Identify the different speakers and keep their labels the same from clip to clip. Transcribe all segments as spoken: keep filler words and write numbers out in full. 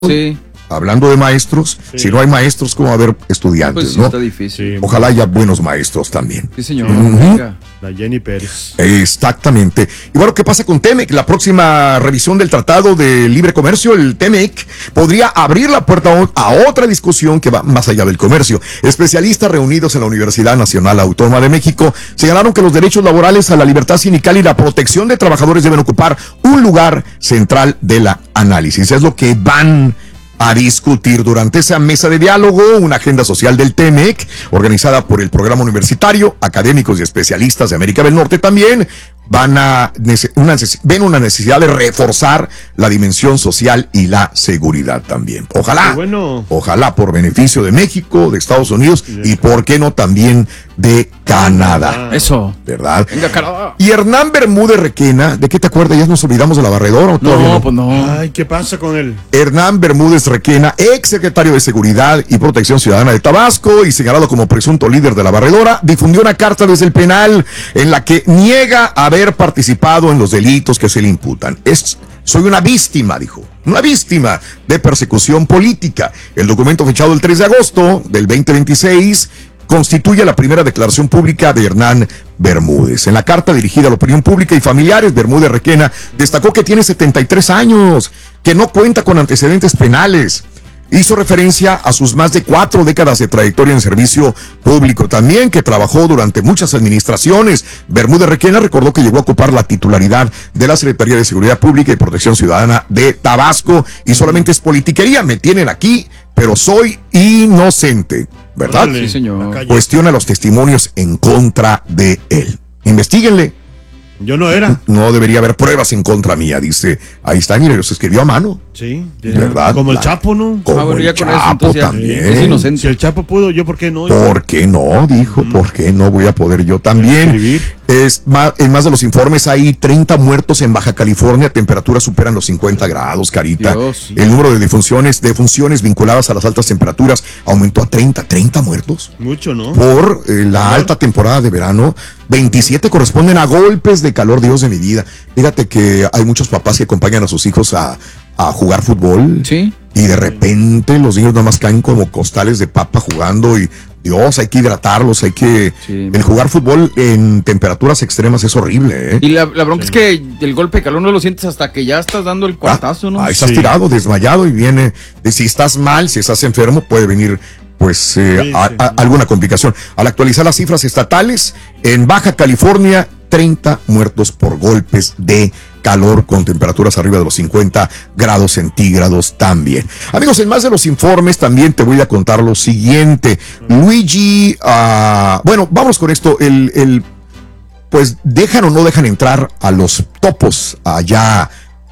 Speaker 1: Sí.
Speaker 2: Hablando de maestros, sí. Si no hay maestros, ¿cómo va a haber estudiantes?
Speaker 1: Pues sí,
Speaker 2: ¿no?
Speaker 1: está difícil.
Speaker 2: Sí, ojalá haya buenos maestros también.
Speaker 1: Sí, señor.
Speaker 2: Uh-huh.
Speaker 3: La Jenny Pérez.
Speaker 2: Exactamente. Y bueno, ¿qué pasa con Temec? La próxima revisión del Tratado de Libre Comercio, el Temec, podría abrir la puerta a otra discusión que va más allá del comercio. Especialistas reunidos en la Universidad Nacional Autónoma de México señalaron que los derechos laborales, a la libertad sindical y la protección de trabajadores deben ocupar un lugar central de la análisis. Es lo que van a discutir durante esa mesa de diálogo, una agenda social del Temec, organizada por el programa universitario, académicos y especialistas de América del Norte también, van a una, ven una necesidad de reforzar la dimensión social y la seguridad también. Ojalá, bueno. ojalá por beneficio de México, de Estados Unidos y por qué no también de Canadá.
Speaker 1: Eso.
Speaker 2: ¿Verdad?
Speaker 1: Venga, Canadá.
Speaker 2: Y Hernán Bermúdez Requena, ¿de qué te acuerdas? ¿Ya nos olvidamos de la barredora o todavía
Speaker 1: no?
Speaker 2: No,
Speaker 1: pues no.
Speaker 3: Ay, ¿qué pasa con él?
Speaker 2: Hernán Bermúdez Requena, ex secretario de Seguridad y Protección Ciudadana de Tabasco y señalado como presunto líder de la barredora, difundió una carta desde el penal en la que niega haber participado en los delitos que se le imputan. Es, soy una víctima, dijo, una víctima de persecución política. El documento fechado el tres de agosto del veinte veintiséis constituye la primera declaración pública de Hernán Bermúdez. En la carta dirigida a la opinión pública y familiares, Bermúdez Requena destacó que tiene setenta y tres años, que no cuenta con antecedentes penales. Hizo referencia a sus más de cuatro décadas de trayectoria en servicio público también, que trabajó durante muchas administraciones. Bermúdez Requena recordó que llegó a ocupar la titularidad de la Secretaría de Seguridad Pública y Protección Ciudadana de Tabasco y solamente es politiquería. Me tienen aquí, pero soy inocente, ¿verdad?
Speaker 1: Sí, señor.
Speaker 2: Cuestiona los testimonios en contra de él. Investíguenle.
Speaker 3: Yo no era.
Speaker 2: No debería haber pruebas en contra mía, dice. Ahí está, mire, los escribió a mano.
Speaker 3: Sí,
Speaker 2: ¿verdad?
Speaker 3: Como el
Speaker 2: La,
Speaker 3: Chapo, ¿no?
Speaker 2: Como
Speaker 1: ah, bueno,
Speaker 2: el
Speaker 1: ya con
Speaker 2: Chapo
Speaker 1: eso, entonces,
Speaker 2: también.
Speaker 1: Es inocente.
Speaker 3: Si el Chapo pudo, ¿yo por qué no?
Speaker 2: ¿Por qué no? Dijo, mm. ¿por qué no voy a poder yo también? Es más, en más de los informes hay treinta muertos en Baja California, temperaturas superan los cincuenta grados, Carita.
Speaker 1: Dios.
Speaker 2: El número de defunciones, defunciones vinculadas a las altas temperaturas aumentó a treinta, treinta muertos.
Speaker 3: Mucho, ¿no?
Speaker 2: Por eh, la ¿no? alta temporada de verano. veintisiete corresponden a golpes de calor, Dios de mi vida. Fíjate que hay muchos papás que acompañan a sus hijos a, a jugar fútbol.
Speaker 1: Sí.
Speaker 2: Y de repente los niños nada más caen como costales de papa jugando y Dios, hay que hidratarlos, hay que... Sí, el jugar fútbol en temperaturas extremas es horrible, ¿eh?
Speaker 1: Y la, la bronca sí. es que el golpe de calor no lo sientes hasta que ya estás dando el cuartazo,
Speaker 2: ah,
Speaker 1: ¿no?
Speaker 2: Ahí estás
Speaker 3: sí.
Speaker 2: tirado, desmayado y viene... Si estás mal, si estás enfermo, puede venir... pues eh, sí, a, a, alguna complicación. Al actualizar las cifras estatales, en Baja California, treinta muertos por golpes de calor con temperaturas arriba de los cincuenta grados centígrados también. Amigos, en más de los informes también te voy a contar lo siguiente. Luigi, uh, bueno, vamos con esto, el, el, pues dejan o no dejan entrar a los topos allá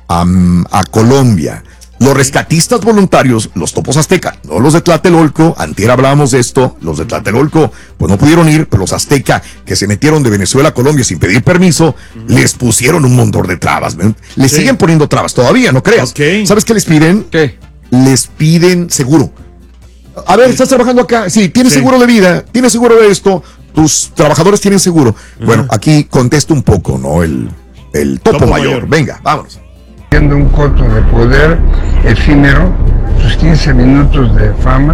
Speaker 2: um, a Colombia. Los rescatistas voluntarios, los topos azteca, no los de Tlatelolco, antier hablábamos de esto, los de Tlatelolco pues no pudieron ir, pero los azteca que se metieron de Venezuela a Colombia sin pedir permiso, uh-huh. les pusieron un montón de trabas, ¿ven? Les sí. siguen poniendo trabas todavía, no creas.
Speaker 3: Okay.
Speaker 2: ¿Sabes qué les piden?
Speaker 1: ¿Qué?
Speaker 2: Les piden seguro. A ver, estás trabajando acá, sí, tienes sí. seguro de vida, tienes seguro de esto, tus trabajadores tienen seguro. Uh-huh. Bueno, aquí contesto un poco, ¿no? El, el topo, topo mayor. mayor, venga, vámonos.
Speaker 4: Siendo un coto de poder efímero, sus quince minutos de fama,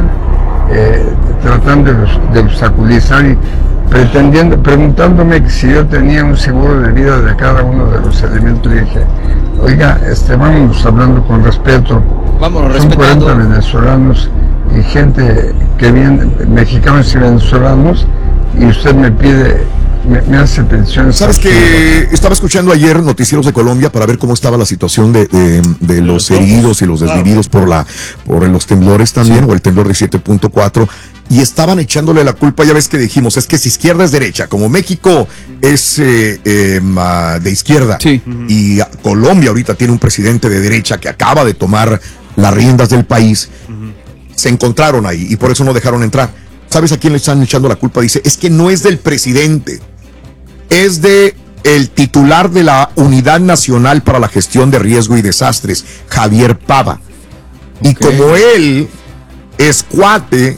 Speaker 4: eh, tratando de, de obstaculizar y pretendiendo, preguntándome si yo tenía un seguro de vida de cada uno de los elementos. Le dije, oiga, este, vamos hablando con respeto.
Speaker 1: Vámonos
Speaker 4: Son
Speaker 1: respetando.
Speaker 4: cuarenta venezolanos y gente que viene, mexicanos y venezolanos, y usted me pide... Me, me hace pensiones.
Speaker 2: Sabes que estaba escuchando ayer noticieros de Colombia para ver cómo estaba la situación de, de, de los heridos y los desvividos por la por los temblores también, sí. o el temblor de siete punto cuatro, y estaban echándole la culpa, ya ves que dijimos, es que si izquierda es derecha, como México es eh, eh, de izquierda,
Speaker 1: sí.
Speaker 2: y Colombia ahorita tiene un presidente de derecha que acaba de tomar las riendas del país, uh-huh. se encontraron ahí y por eso no dejaron entrar. ¿Sabes a quién le están echando la culpa? Dice, es que no es del presidente, es de el titular de la Unidad Nacional para la Gestión de Riesgo y Desastres, Javier Pava. Okay. Y como él es cuate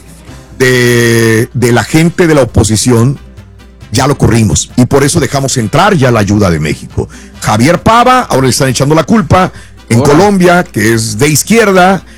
Speaker 2: de, de la gente de la oposición, ya lo corrimos. Y por eso dejamos entrar ya la ayuda de México. Javier Pava, ahora le están echando la culpa en Hola. Colombia, que es de izquierda,